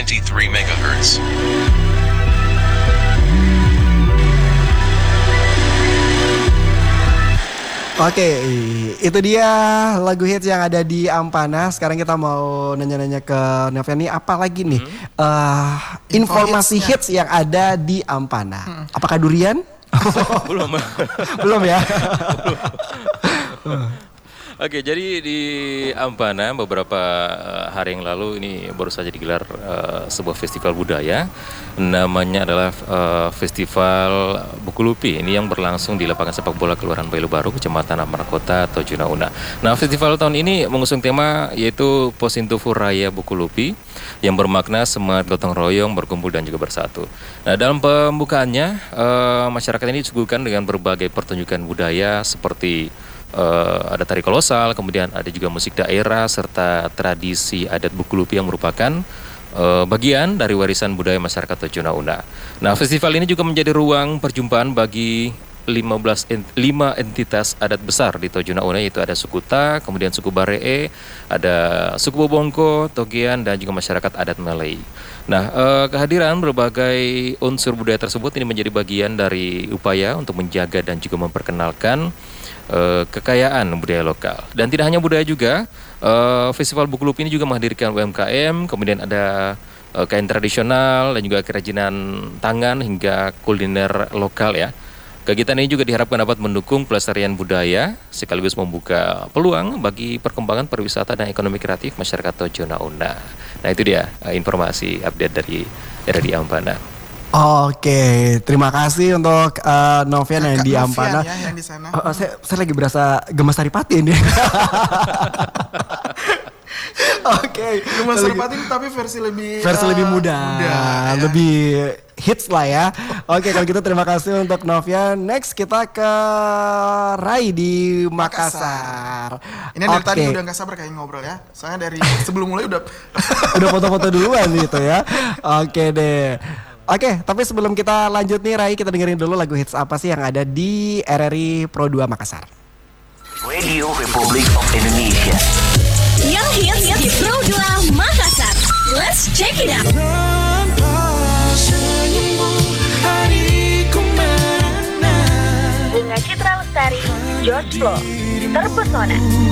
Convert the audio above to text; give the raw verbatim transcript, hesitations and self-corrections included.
ninety-three megahertz. Oke, itu dia lagu hits yang ada di Ampana. Sekarang kita mau nanya-nanya ke Novian nih, apa lagi nih hmm. uh, informasi hits yang ada di Ampana? Hmm. Apakah durian? Belum. Belum ya? Oke, jadi di Ampana beberapa hari yang lalu ini baru saja digelar uh, sebuah festival budaya. Namanya adalah uh, Festival Buku Lupi. Ini yang berlangsung di lapangan sepak bola Kelurahan Bailu Baru, Kecamatan Amar Kota, Tojo Una. Nah, festival tahun ini mengusung tema yaitu Posintufu Raya Buku Lupi yang bermakna semangat gotong royong, berkumpul dan juga bersatu. Nah, dalam pembukaannya uh, masyarakat ini disuguhkan dengan berbagai pertunjukan budaya seperti Uh, ada tari kolosal, kemudian ada juga musik daerah serta tradisi adat Buku Lupi yang merupakan uh, bagian dari warisan budaya masyarakat Tojo Una. Nah, festival ini juga menjadi ruang perjumpaan bagi lima belas lima entitas adat besar di Tojo Una, yaitu ada suku Ta, kemudian suku Baree, ada suku Bobongko, Togean dan juga masyarakat adat Malay. Nah, eh, kehadiran berbagai unsur budaya tersebut ini menjadi bagian dari upaya untuk menjaga dan juga memperkenalkan Uh, kekayaan budaya lokal. Dan tidak hanya budaya juga, uh, Festival Buku Lupi ini juga menghadirkan U M K M, kemudian ada uh, kain tradisional dan juga kerajinan tangan hingga kuliner lokal ya. Kegiatan ini juga diharapkan dapat mendukung pelestarian budaya sekaligus membuka peluang bagi perkembangan pariwisata dan ekonomi kreatif masyarakat Tojo Una. Nah, itu dia uh, informasi update dari R D Ampana. Oke, terima kasih untuk uh, Novian yang di Ampana. Ya, yang di sana. Uh, uh, saya, saya lagi berasa gemas Saripati ini. Oke, gemas Saripati tapi versi lebih versi uh, lebih muda, muda ya. Lebih hits lah ya. Oke, kalau gitu terima kasih untuk Novian. Next kita ke Rai di Makassar. Makassar. Ini dari okay. tadi udah nggak sabar kayak ngobrol ya. Soalnya dari sebelum mulai udah udah foto-foto duluan gitu ya. Oke deh. Oke, tapi sebelum kita lanjut nih Rai, kita dengerin dulu lagu hits apa sih yang ada di R R I Pro dua Makassar. Radio Republik of Indonesia. Yang hits di Pro dua Makassar. Let's check it out. Bunga Citra Lestari, George Flo, Terpesona.